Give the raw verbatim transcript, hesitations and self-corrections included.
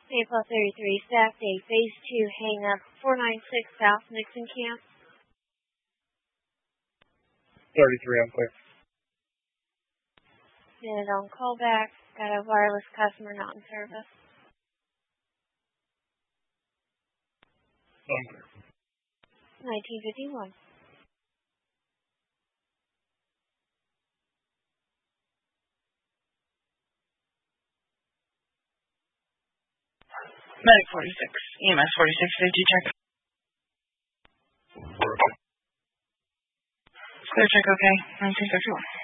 A plus thirty-three, staff day, phase two, hang up, four ninety-six South Nixon Camp. thirty-three, I'm clear. Minute on callback, got a wireless customer not in service. I'm clear. nineteen fifty-one. Medic forty-six, E M S forty-six, safety check. Clear check, okay. nineteen fifty-one.